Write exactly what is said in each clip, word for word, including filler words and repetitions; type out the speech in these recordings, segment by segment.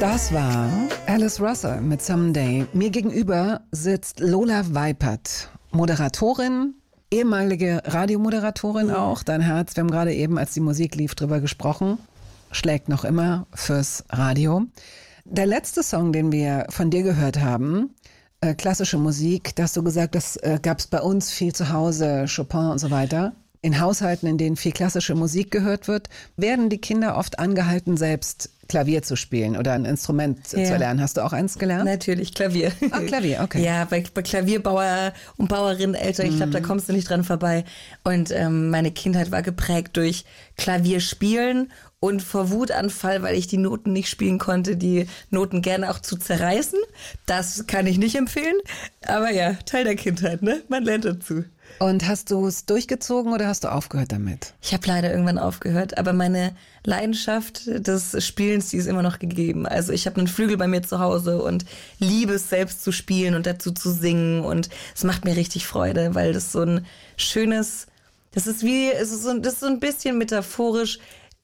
Das war Alice Russell mit Someday. Mir gegenüber sitzt Lola Weipert, Moderatorin, ehemalige Radiomoderatorin auch. Dein Herz, wir haben gerade eben, als die Musik lief, drüber gesprochen, schlägt noch immer fürs Radio. Der letzte Song, den wir von dir gehört haben, äh, klassische Musik, da hast du gesagt, das äh, gab es bei uns viel zu Hause, Chopin und so weiter. In Haushalten, in denen viel klassische Musik gehört wird, werden die Kinder oft angehalten, selbst Klavier zu spielen oder ein Instrument ja. zu lernen. Hast du auch eins gelernt? Natürlich, Klavier. Ah, Klavier, okay. Ja, bei, bei Klavierbauer und Bauerinnen Eltern, ich glaube, da kommst du nicht dran vorbei. Und ähm, meine Kindheit war geprägt durch Klavierspielen und vor Wutanfall, weil ich die Noten nicht spielen konnte, die Noten gerne auch zu zerreißen. Das kann ich nicht empfehlen. Aber ja, Teil der Kindheit, ne? Man lernt dazu. Und hast du es durchgezogen oder hast du aufgehört damit? Ich habe leider irgendwann aufgehört, aber meine Leidenschaft des Spielens, die ist immer noch gegeben. Also ich habe einen Flügel bei mir zu Hause und liebe es selbst zu spielen und dazu zu singen und es macht mir richtig Freude, weil das so ein schönes, das ist wie, es ist so, das ist so ein bisschen metaphorisch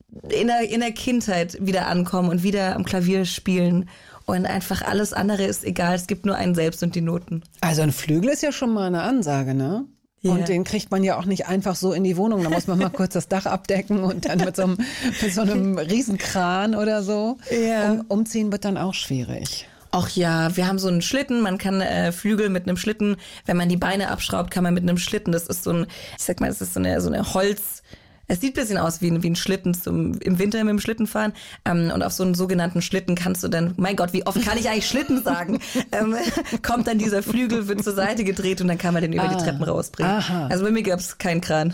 in der, in der Kindheit wieder ankommen und wieder am Klavier spielen. Und einfach alles andere ist egal, es gibt nur einen selbst und die Noten. Also ein Flügel ist ja schon mal eine Ansage, ne? Ja. Und den kriegt man ja auch nicht einfach so in die Wohnung. Da muss man mal kurz das Dach abdecken und dann mit so einem, mit so einem Riesenkran oder so. Ja. Um, umziehen wird dann auch schwierig. Ach ja, wir haben so einen Schlitten, man kann äh, Flügel mit einem Schlitten, wenn man die Beine abschraubt, kann man mit einem Schlitten, das ist so ein, ich sag mal, das ist so eine, so eine Holz, es sieht ein bisschen aus wie ein, wie ein Schlitten zum, im Winter mit dem Schlitten fahren. Ähm, und auf so einen sogenannten Schlitten kannst du dann, mein Gott, wie oft kann ich eigentlich Schlitten sagen? ähm, kommt dann dieser Flügel, wird zur Seite gedreht und dann kann man den über ah, die Treppen rausbringen. Aha. Also bei mir gab es keinen Kran.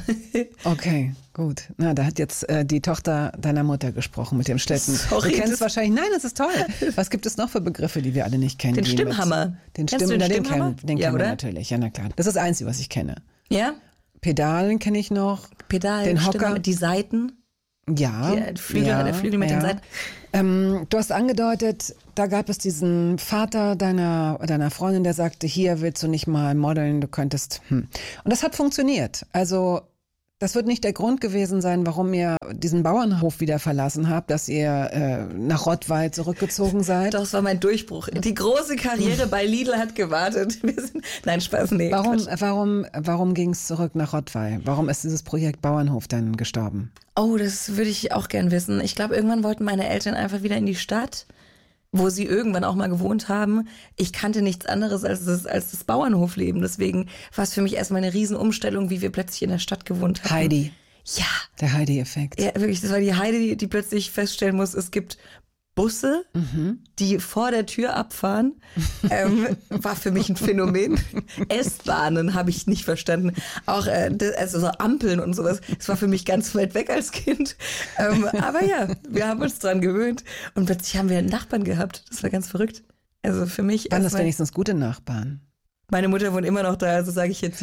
Okay, gut. Na, da hat jetzt äh, die Tochter deiner Mutter gesprochen mit dem Schlitten. Sorry, du kennst es wahrscheinlich. Nein, das ist toll. Was gibt es noch für Begriffe, die wir alle nicht kennen? Den Stimmhammer. Den, Stimm, du den na, den Stimmhammer? kennen, den ja, kennen oder? wir natürlich. Ja, na klar. Das ist das Einzige, was ich kenne. Ja? Pedalen kenne ich noch. Pedal, den Hocker. Stimme, die Seiten. Ja. Die Flügel, ja, der Flügel mit ja. den Seiten. Ähm, du hast angedeutet, da gab es diesen Vater deiner, deiner Freundin, der sagte, hier willst du nicht mal modeln, du könntest. Hm. Und das hat funktioniert. Also das wird nicht der Grund gewesen sein, warum ihr diesen Bauernhof wieder verlassen habt, dass ihr äh, nach Rottweil zurückgezogen seid. Das war mein Durchbruch. Die große Karriere bei Lidl hat gewartet. Wir sind, nein, Spaß, nee. Warum, Quatsch. warum, warum ging es zurück nach Rottweil? Warum ist dieses Projekt Bauernhof dann gestorben? Oh, das würde ich auch gern wissen. Ich glaube, irgendwann wollten meine Eltern einfach wieder in die Stadt, wo sie irgendwann auch mal gewohnt haben. Ich kannte nichts anderes als das, als das Bauernhofleben. Deswegen war es für mich erstmal eine Riesenumstellung, wie wir plötzlich in der Stadt gewohnt haben. Heidi. Ja. Der Heidi-Effekt. Ja, wirklich. Das war die Heidi, die, die plötzlich feststellen muss, es gibt Busse, mhm. die vor der Tür abfahren. ähm, war für mich ein Phänomen. S-Bahnen habe ich nicht verstanden. Auch äh, also so Ampeln und sowas. Das war für mich ganz weit weg als Kind. Ähm, aber ja, wir haben uns dran gewöhnt. Und plötzlich haben wir einen Nachbarn gehabt. Das war ganz verrückt. Also für mich. Waren das wenigstens gute Nachbarn? Meine Mutter wohnt immer noch da, also sage ich jetzt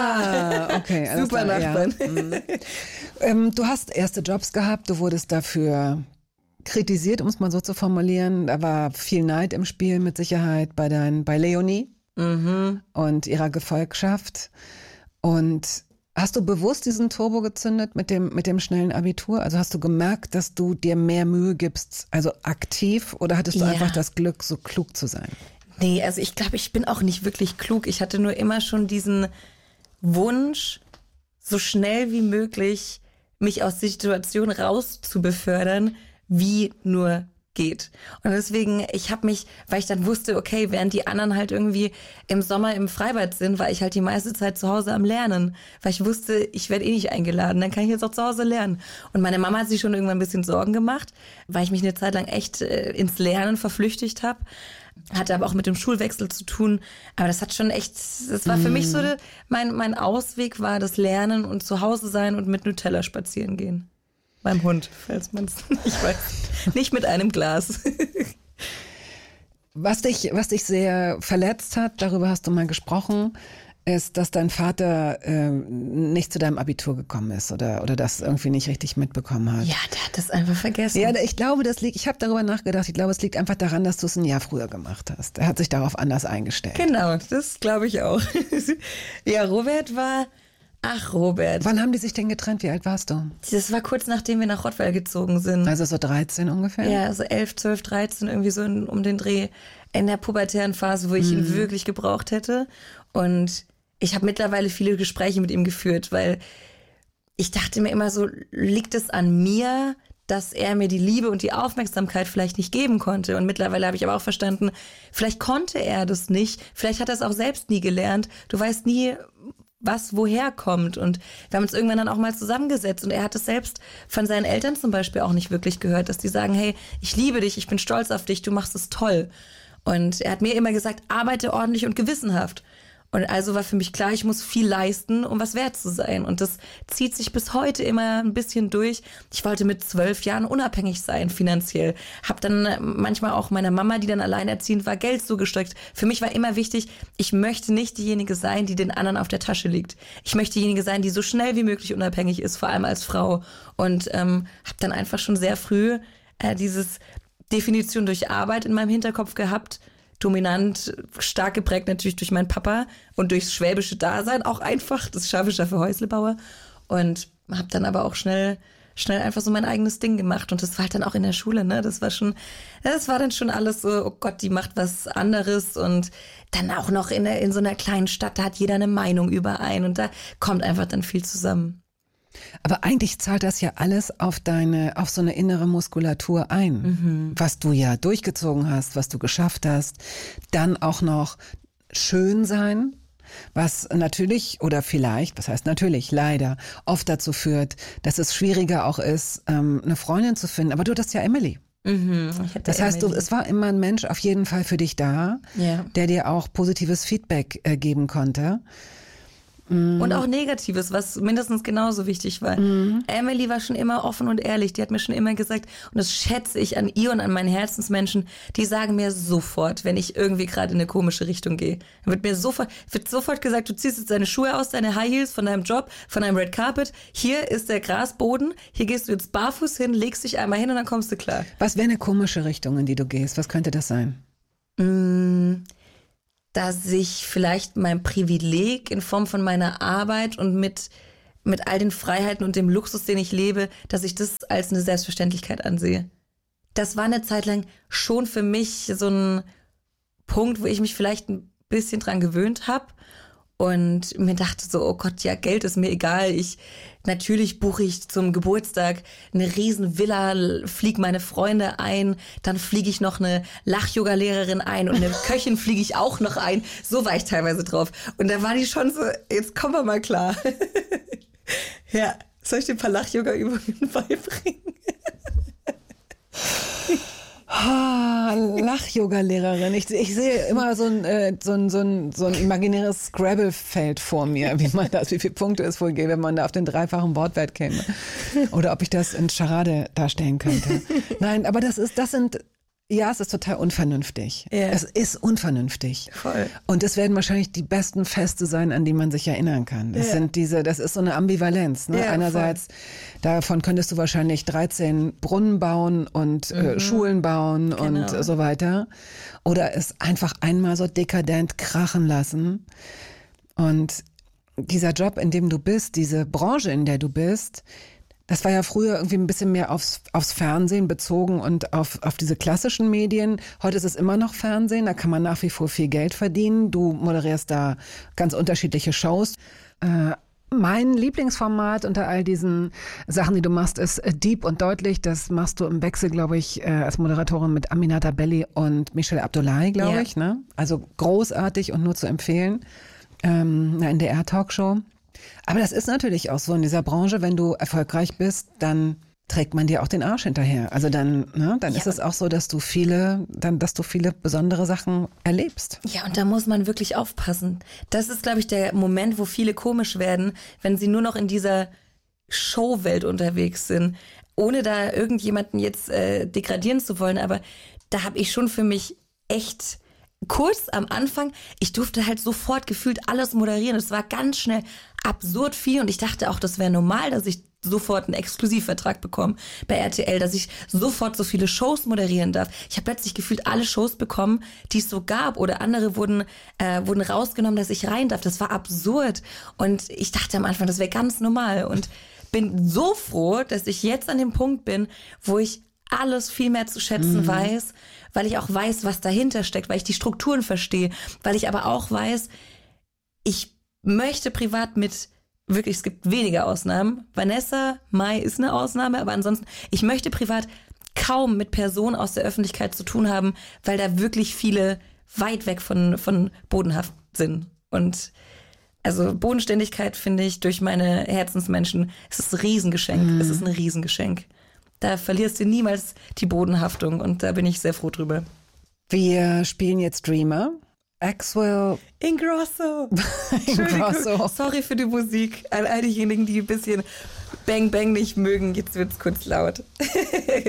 ja. Ah, okay. Super klar, Nachbarn. Ja. Mhm. ähm, du hast erste Jobs gehabt, du wurdest dafür kritisiert, um es mal so zu formulieren. Da war viel Neid im Spiel mit Sicherheit bei, dein, bei Leonie mhm. und ihrer Gefolgschaft. Und hast du bewusst diesen Turbo gezündet mit dem, mit dem schnellen Abitur? Also hast du gemerkt, dass du dir mehr Mühe gibst, also aktiv, oder hattest du ja. einfach das Glück, so klug zu sein? Nee, also ich glaube, ich bin auch nicht wirklich klug. Ich hatte nur immer schon diesen Wunsch, so schnell wie möglich mich aus Situationen rauszubefördern, wie nur geht. Und deswegen, ich habe mich, weil ich dann wusste, okay, während die anderen halt irgendwie im Sommer im Freibad sind, war ich halt die meiste Zeit zu Hause am Lernen, weil ich wusste, ich werde eh nicht eingeladen, dann kann ich jetzt auch zu Hause lernen. Und meine Mama hat sich schon irgendwann ein bisschen Sorgen gemacht, weil ich mich eine Zeit lang echt äh, ins Lernen verflüchtigt habe. Hatte aber auch mit dem Schulwechsel zu tun. Aber das hat schon echt, das war für mm. mich so, mein, mein Ausweg war das Lernen und zu Hause sein und mit Nutella spazieren gehen. Beim Hund, falls man es nicht weiß. Nicht mit einem Glas. Was dich, was dich sehr verletzt hat, darüber hast du mal gesprochen, ist, dass dein Vater äh, nicht zu deinem Abitur gekommen ist oder, oder das irgendwie nicht richtig mitbekommen hat. Ja, der hat das einfach vergessen. Ja, ich glaube, das liegt, ich habe darüber nachgedacht, ich glaube, es liegt einfach daran, dass du es ein Jahr früher gemacht hast. Er hat sich darauf anders eingestellt. Genau, das glaube ich auch. Ja, Robert war Ach, Robert. Wann haben die sich denn getrennt? Wie alt warst du? Das war kurz nachdem wir nach Rottweil gezogen sind. Also so dreizehn ungefähr? Ja, so elf, zwölf, dreizehn, irgendwie so in, um den Dreh. In der pubertären Phase, wo ich mhm. ihn wirklich gebraucht hätte. Und ich habe mittlerweile viele Gespräche mit ihm geführt, weil ich dachte mir immer so, liegt es an mir, dass er mir die Liebe und die Aufmerksamkeit vielleicht nicht geben konnte. Und mittlerweile habe ich aber auch verstanden, vielleicht konnte er das nicht, vielleicht hat er es auch selbst nie gelernt. Du weißt nie, was woher kommt. Und wir haben uns irgendwann dann auch mal zusammengesetzt und er hat es selbst von seinen Eltern zum Beispiel auch nicht wirklich gehört, dass die sagen, hey, ich liebe dich, ich bin stolz auf dich, du machst es toll. Und er hat mir immer gesagt, arbeite ordentlich und gewissenhaft. Und also war für mich klar, ich muss viel leisten, um was wert zu sein. Und das zieht sich bis heute immer ein bisschen durch. Ich wollte mit zwölf Jahren unabhängig sein finanziell. Hab dann manchmal auch meiner Mama, die dann alleinerziehend war, Geld zugesteckt. Für mich war immer wichtig, ich möchte nicht diejenige sein, die den anderen auf der Tasche liegt. Ich möchte diejenige sein, die so schnell wie möglich unabhängig ist, vor allem als Frau. Und ähm, habe dann einfach schon sehr früh äh, dieses Definition durch Arbeit in meinem Hinterkopf gehabt. Dominant, stark geprägt natürlich durch meinen Papa und durchs schwäbische Dasein auch einfach, das schaffe ich ja für Häuslebauer. Und habe dann aber auch schnell schnell einfach so mein eigenes Ding gemacht. Und das war halt dann auch in der Schule, ne? Das war schon, das war dann schon alles so, oh Gott, die macht was anderes. Und dann auch noch in, der, in so einer kleinen Stadt, da hat jeder eine Meinung überein. Und da kommt einfach dann viel zusammen. Aber eigentlich zahlt das ja alles auf deine, auf so eine innere Muskulatur ein, mhm. was du ja durchgezogen hast, was du geschafft hast. Dann auch noch schön sein, was natürlich oder vielleicht, was heißt natürlich, leider oft dazu führt, dass es schwieriger auch ist, eine Freundin zu finden. Aber du hattest ja Emily. Mhm, ich hatte das heißt, du, es war immer ein Mensch auf jeden Fall für dich da, ja. der dir auch positives Feedback äh, geben konnte. Und auch Negatives, was mindestens genauso wichtig war. Mhm. Emily war schon immer offen und ehrlich. Die hat mir schon immer gesagt, und das schätze ich an ihr und an meinen Herzensmenschen, die sagen mir sofort, wenn ich irgendwie gerade in eine komische Richtung gehe. Dann wird mir sofort, wird sofort gesagt, du ziehst jetzt deine Schuhe aus, deine High Heels von deinem Job, von deinem Red Carpet. Hier ist der Grasboden. Hier gehst du jetzt barfuß hin, legst dich einmal hin und dann kommst du klar. Was wäre eine komische Richtung, in die du gehst? Was könnte das sein? Mmh. Dass ich vielleicht mein Privileg in Form von meiner Arbeit und mit, mit all den Freiheiten und dem Luxus, den ich lebe, dass ich das als eine Selbstverständlichkeit ansehe. Das war eine Zeit lang schon für mich so ein Punkt, wo ich mich vielleicht ein bisschen dran gewöhnt habe und mir dachte so, oh Gott, ja, Geld ist mir egal. Ich natürlich buche ich zum Geburtstag eine riesen Villa, fliege meine Freunde ein, dann fliege ich noch eine Lach-Yoga-Lehrerin ein und eine Köchin fliege ich auch noch ein. So war ich teilweise drauf. Und da war die schon so, jetzt kommen wir mal klar. Ja, soll ich dir ein paar Lach-Yoga-Übungen beibringen? Ah, Lach-Yoga-Lehrerin. Ich, ich sehe immer so ein, äh, so ein, so ein, so ein imaginäres Scrabble-Feld vor mir, wie man das, wie viele Punkte es wohl gäbe, wenn man da auf den dreifachen Wortwert käme. Oder ob ich das in Charade darstellen könnte. Nein, aber das ist, das sind, ja, es ist total unvernünftig. Ja. Es ist unvernünftig. Voll. Und es werden wahrscheinlich die besten Feste sein, an die man sich erinnern kann. Das ja. sind diese, das ist so eine Ambivalenz. Ne? Ja, einerseits, voll. Davon könntest du wahrscheinlich dreizehn Brunnen bauen und mhm. äh, Schulen bauen genau. und äh, so weiter. Oder es einfach einmal so dekadent krachen lassen. Und dieser Job, in dem du bist, diese Branche, in der du bist, das war ja früher irgendwie ein bisschen mehr aufs, aufs Fernsehen bezogen und auf, auf diese klassischen Medien. Heute ist es immer noch Fernsehen, da kann man nach wie vor viel Geld verdienen. Du moderierst da ganz unterschiedliche Shows. Äh, mein Lieblingsformat unter all diesen Sachen, die du machst, ist Deep und Deutlich. Das machst du im Wechsel, glaube ich, äh, als Moderatorin mit Aminata Belli und Michelle Abdullahi, glaube ja. ich. Ne? Also großartig und nur zu empfehlen. Ähm, eine N D R-Talkshow. Aber das ist natürlich auch so in dieser Branche, wenn du erfolgreich bist, dann trägt man dir auch den Arsch hinterher. Also dann, ne, dann ja. ist es auch so, dass du viele, dann, dass du viele besondere Sachen erlebst. Ja, und da muss man wirklich aufpassen. Das ist, glaube ich, der Moment, wo viele komisch werden, wenn sie nur noch in dieser Showwelt unterwegs sind, ohne da irgendjemanden jetzt äh, degradieren zu wollen. Aber da habe ich schon für mich echt kurz am Anfang, ich durfte halt sofort gefühlt alles moderieren. Es war ganz schnell absurd viel und ich dachte auch, das wäre normal, dass ich sofort einen Exklusivvertrag bekomme bei R T L, dass ich sofort so viele Shows moderieren darf. Ich habe plötzlich gefühlt alle Shows bekommen, die es so gab, oder andere wurden äh, wurden rausgenommen, dass ich rein darf. Das war absurd und ich dachte am Anfang, das wäre ganz normal und bin so froh, dass ich jetzt an dem Punkt bin, wo ich alles viel mehr zu schätzen mhm. weiß, weil ich auch weiß, was dahinter steckt, weil ich die Strukturen verstehe, weil ich aber auch weiß, ich möchte privat mit wirklich, es gibt wenige Ausnahmen. Vanessa Mai ist eine Ausnahme, aber ansonsten, ich möchte privat kaum mit Personen aus der Öffentlichkeit zu tun haben, weil da wirklich viele weit weg von, von bodenhaft sind. Und also Bodenständigkeit finde ich durch meine Herzensmenschen, es ist ein Riesengeschenk. Mhm. Es ist ein Riesengeschenk. Da verlierst du niemals die Bodenhaftung und da bin ich sehr froh drüber. Wir spielen jetzt Dreamer. Axwell Ingrosso. Ingrosso. Sorry für die Musik. An all diejenigen, die ein bisschen Bang Bang nicht mögen. Jetzt wird's kurz laut.